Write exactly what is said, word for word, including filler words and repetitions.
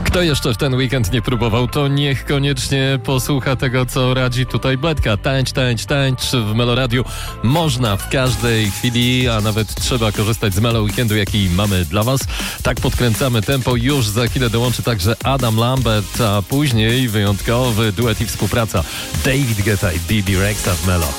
Kto jeszcze w ten weekend nie próbował, to niech koniecznie posłucha tego, co radzi tutaj Bledka. Tańcz, tańcz, tańcz w Meloradiu. Można w każdej chwili, a nawet trzeba korzystać z Melo Weekendu, jaki mamy dla Was. Tak podkręcamy tempo. Już za chwilę dołączy także Adam Lambert, a później wyjątkowy duet i współpraca David Guetta i Bibi Rexha w Melo.